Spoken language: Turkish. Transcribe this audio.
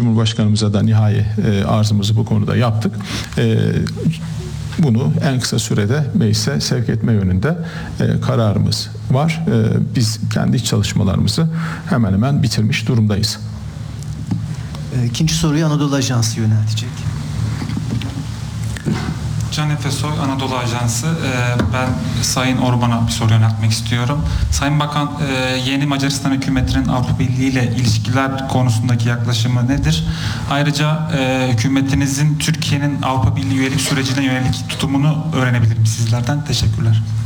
Cumhurbaşkanımıza da nihai arzımızı bu konuda yaptık. Bunu en kısa sürede meclise sevk etme yönünde kararımız var. Biz kendi iç çalışmalarımızı hemen hemen bitirmiş durumdayız. İkinci soruyu Anadolu Ajansı yöneltecek. Can Efesoy, Anadolu Ajansı. Ben Sayın Orban'a bir soru yöneltmek istiyorum. Sayın Bakan, yeni Macaristan hükümetinin Avrupa Birliği ile ilişkiler konusundaki yaklaşımı nedir? Ayrıca hükümetinizin Türkiye'nin Avrupa Birliği üyelik sürecine yönelik tutumunu öğrenebilir miyim sizlerden? Teşekkürler.